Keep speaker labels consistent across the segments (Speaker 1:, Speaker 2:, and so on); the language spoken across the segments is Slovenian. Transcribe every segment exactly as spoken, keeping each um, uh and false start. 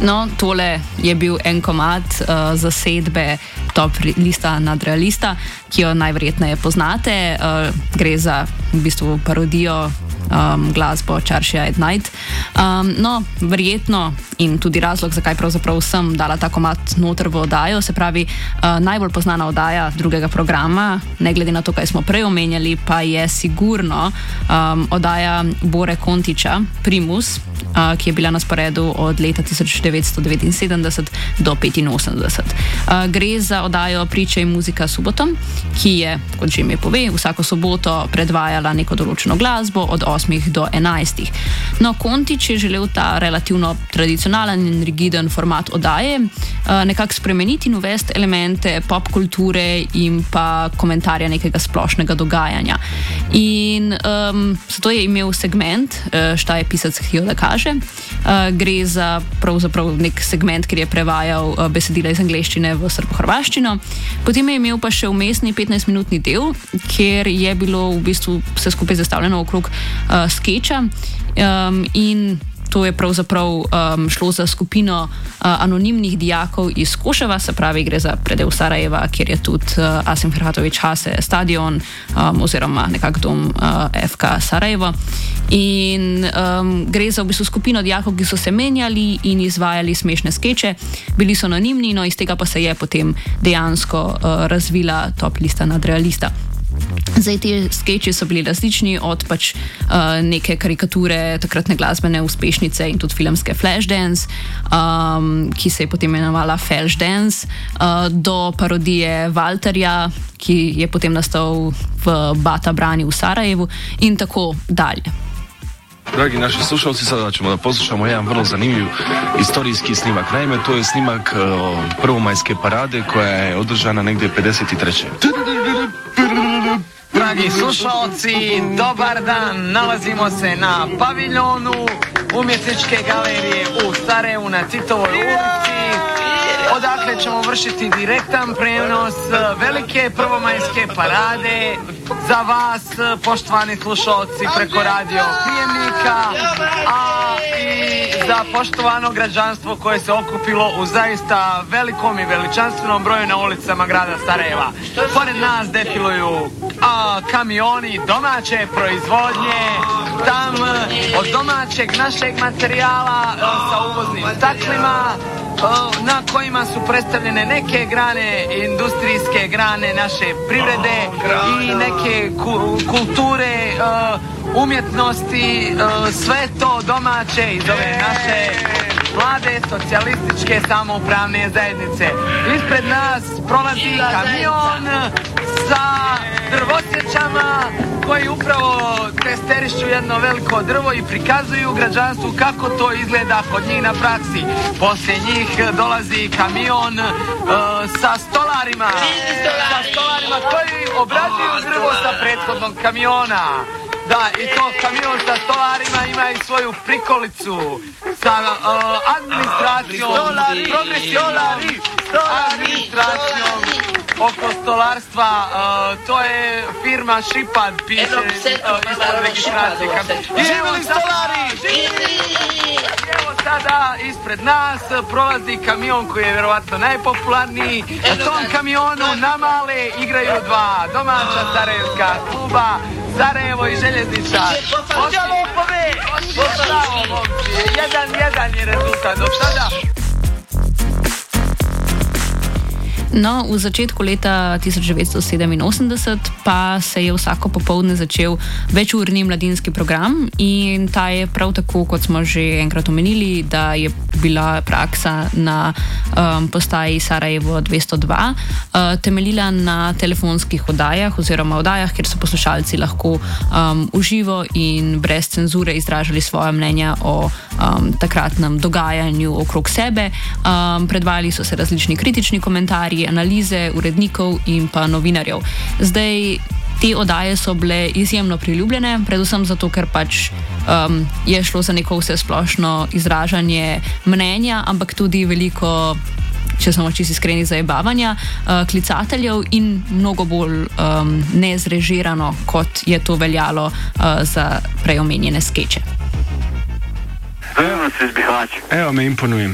Speaker 1: No, tole je bil en komad uh, zasedbe Top lista nadrealista, ki jo najverjetneje poznate. Uh, gre za v bistvu parodijo um, glasbo Čaršija at Night. Um, no, verjetno in tudi razlog, zakaj pravzaprav sem dala ta komad noter v oddajo, se pravi, uh, najbolj poznana oddaja drugega programa, ne glede na to, kaj smo prej omenjali, pa je sigurno um, oddaja Bore Kontiča, Primus, uh, ki je bila na sporedu od leta tisoč devetsto devetinsedemdeset do petinosemdeset. Uh, gre za oddajo Priče in muzika subotom, ki je, kot že ime pove, vsako soboto predvajala neko določeno glasbo od osmih do enajstih. No, Kontič je želel ta relativno tradicionalen in rigiden format oddaje uh, nekako spremeniti in uvesti elemente pop kulture in pa komentarja nekega splošnega dogajanja. In um, zato je imel segment uh, Šta je pisac htio da kaže. Uh, gre za pravzaprav nek segment, kjer je prevajal uh, besedila iz angleščine v srbohrvaščino. Potem je imel pa še vmesni petnajstminutni del, kjer je bilo v bistvu vse skupaj zastavljeno okrog uh, skeča um, in to je pravzaprav um, šlo za skupino uh, anonimnih dijakov iz Koševa, se pravi, gre za predel Sarajeva, kjer je tudi uh, Asim Ferhatović Hase stadion um, oziroma nekak dom uh, F K Sarajevo. In um, gre za v bistvu skupino dijakov, ki so se menjali in izvajali smešne skeče. Bili so anonimni, no iz tega pa se je potem dejansko uh, razvila Top lista nadrealista. Zdaj, te skeči so bili različni, od pač uh, neke karikature takratne glasbene uspešnice in tudi filmske Flashdance, um, ki se je potem imenovala Flashdance, uh, do parodije Valterja, ki je potem nastal v Bata Brani v Sarajevu in tako dalje.
Speaker 2: Dragi naši slušalci, sada ćemo da poslušamo jedan vrlo zanimljiv istorijski snimak. Naime, to je snimak uh, prvomajske parade koja je održana negdje pedeset treće.
Speaker 3: Dragi slušalci, dobar dan. Nalazimo se na paviljonu Umjetničke galerije u Sarajevu na Titovoj ulici, odakle ćemo vršiti direktan prenos velike prvomajske parade za vas, poštovani slušalci, preko radio prijemnika, a i za poštovano građanstvo koje se okupilo u zaista velikom i veličanstvenom broju na ulicama grada Sarajeva. Pored nas defiluju a, kamioni domaće proizvodnje, tam od domaćeg našeg materijala a, sa uvoznim staklima, na kojima su predstavljene neke grane, industrijske grane naše privrede i neke kulture, umjetnosti, sve to domaće iz ove naše mlade socijalističke samoupravne zajednice. Ispred nas prolazi kamion sa drvosjećama koji upravo testerišu jedno veliko drvo i prikazuju građanstvu kako to izgleda kod njih na praksi. Poslije njih dolazi kamion uh, sa stolarima, sa stolarima koji obrađuju drvo sa prethodnog kamiona. Da, i to kamion sa stolarima ima i svoju prikolicu sa uh, administracijom, progresivnom administracijom oko stolarstva. Uh, to je firma Šipad, piše uh, ispod registracije. Živjeli stolari! Evo sada ispred nas prolazi kamion koji je vjerovatno najpopularniji. Na tom kamionu namale igraju dva domaća sarajevska kluba, Sarajevo i Željezničar. Bravo, momci. Jedan, jedan je rezultat do sada.
Speaker 1: No, v začetku leta tisoč devetsto sedeminosemdeset pa se je vsako popoldne začel večurni mladinski program in ta je prav tako, kot smo že enkrat omenili, da je bila praksa na um, postaji Sarajevo dvesto dva uh, temeljila na telefonskih oddajah oziroma oddajah, kjer so poslušalci lahko um, uživo in brez cenzure izražali svoje mnenja o um, takratnem dogajanju okrog sebe. Um, predvajali so se različni kritični komentarji, analize urednikov in pa novinarjev. Zdaj, te oddaje so bile izjemno priljubljene, predvsem zato, ker pač um, je šlo za neko vsesplošno izražanje mnenja, ampak tudi veliko, če smo čisto iskreni, zajebavanja uh, klicateljev in mnogo bolj um, nezrežirano, kot je to veljalo uh, za preomenjene skeče.
Speaker 4: Evo me imponujem.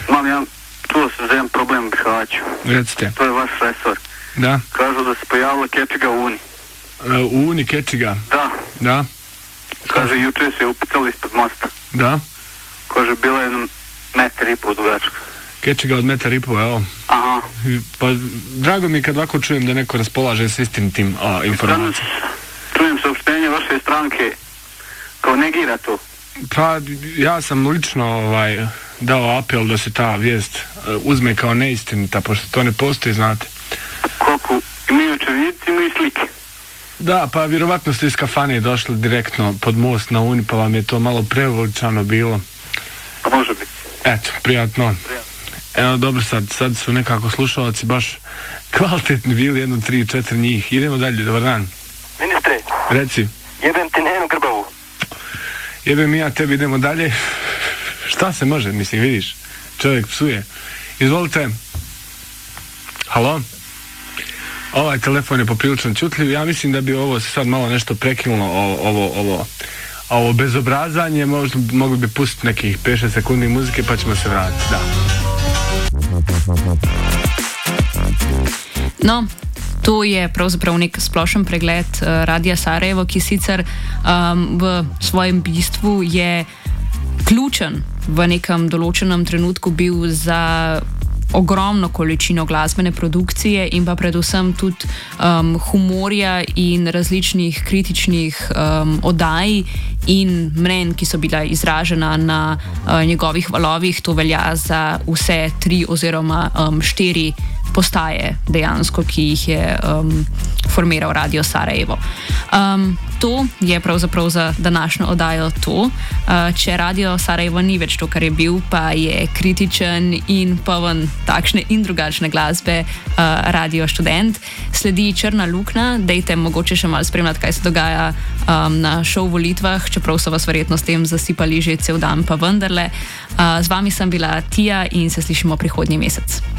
Speaker 4: Imam jedan, čuo sam za jedan problem u Bihaću.
Speaker 2: Recite.
Speaker 4: To je vaš resor.
Speaker 2: Da.
Speaker 4: Kažu da se pojavila kečiga u Uni.
Speaker 2: Uh, u Uni kečiga?
Speaker 4: Da.
Speaker 2: Da.
Speaker 4: Kaže, juče se upitali ispod mosta.
Speaker 2: Da.
Speaker 4: Kaže, bila je jedan metar i pol dugačka.
Speaker 2: Kečiga od metar i pol, evo.
Speaker 4: Aha.
Speaker 2: Pa, drago mi je kad ovako čujem da neko raspolaže s istinitim a, informacijama.
Speaker 4: Čujem saopštenje vaše stranke, kao negira to.
Speaker 2: Pa, ja sam lično ovaj, dao apel da se ta vijest uh, uzme kao neistinita, pošto to ne postoji, znate.
Speaker 4: Koliko imaju očevidci, imaju slike.
Speaker 2: Da, pa vjerovatno ste iz kafane došli direktno pod most na Uni, pa vam je to malo preuveličano bilo.
Speaker 4: Pa može biti.
Speaker 2: Eto, prijatno. Evo, dobro, sad, sad su nekako slušalci baš kvalitetni bili, jedno, tri, četiri njih. Idemo dalje, dobar dan.
Speaker 4: Ministre,
Speaker 2: Reci.
Speaker 4: jebem ti njenu grbavu.
Speaker 2: Jebem i ja tebi, idemo dalje. Šta se može, mislim, vidiš? Čovjek psuje. Izvolite. Halo? Ovaj telefon je poprilično čutljiv. Ja mislim da bi ovo se sad malo nešto prekinulo, ovo, ovo, ovo, ovo bezobrazanje. Možda mogli bi pustiti nekih pet šest sekundi muzike pa ćemo se vratiti. Da.
Speaker 1: No, to je pravzaprav nek splošen pregled uh, Radia Sarajevo, ki sicer um, v svojem bistvu je ključen v nekem določenem trenutku bil za ogromno količino glasbene produkcije in pa predvsem tudi um, humorja in različnih kritičnih um, oddaj in mnenj, ki so bila izražena na uh, njegovih valovih. To velja za vse tri oziroma um, štiri postaje dejansko, ki jih je um, formiral Radio Sarajevo. Um, to je pravzaprav za današnjo oddajo to. Uh, če Radio Sarajevo ni več to, kar je bil, pa je kritičen in poln takšne in drugačne glasbe uh, Radio Študent. Sledi Črna luknja, dejte mogoče še malo spremljati, kaj se dogaja um, na šov volitvah, čeprav so vas verjetno s tem zasipali že cel dan, pa vendarle. Uh, z vami sem bila Tija in se slišimo prihodnji mesec.